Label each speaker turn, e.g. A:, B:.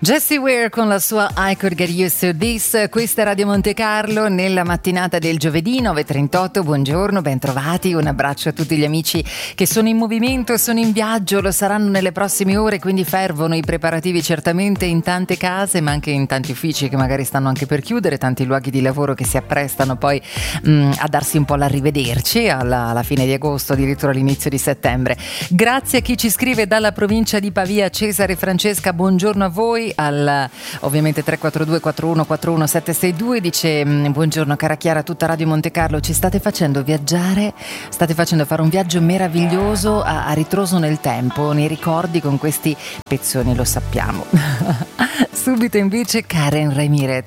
A: Jessie Ware con la sua I Could Get Used to This. Questa è Radio Monte Carlo nella mattinata del giovedì 9:38. Buongiorno, bentrovati, un abbraccio a tutti gli amici che sono in movimento, sono in viaggio, lo saranno nelle prossime ore, quindi fervono i preparativi certamente in tante case, ma anche in tanti uffici che magari stanno anche per chiudere, tanti luoghi di lavoro che si apprestano poi a darsi un po' l'arrivederci alla fine di agosto, addirittura all'inizio di settembre. Grazie a chi ci scrive dalla provincia di Pavia, Cesare e Francesca, buongiorno a voi. Ovviamente 342 4141 762 dice: buongiorno cara Chiara, tutta Radio Monte Carlo, ci state facendo viaggiare, state facendo fare un viaggio meraviglioso a ritroso nel tempo, nei ricordi con questi pezzoni, lo sappiamo. Subito invece Karen Ramirez,